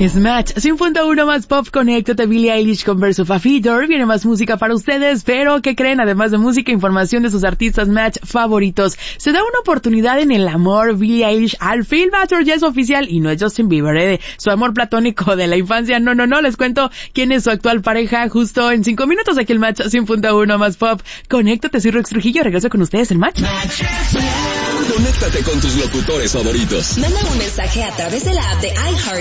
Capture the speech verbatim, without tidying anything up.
Smash, cien punto uno más pop, conéctate. Billie Eilish con Verso Feeder. Viene más música para ustedes, pero ¿qué creen? Además de música, información de sus artistas Match favoritos. Se da una oportunidad en el amor. Billie Eilish al fin Bachelor ya es oficial y no es Justin Bieber, ¿eh? Su amor platónico de la infancia. No, no, no, les cuento quién es su actual pareja justo en cinco minutos aquí el Match cien punto uno más pop. Conéctate, soy Rox Trujillo, regreso con ustedes el Match. Conéctate con tus locutores favoritos. Manda un mensaje a través de la app de iHeart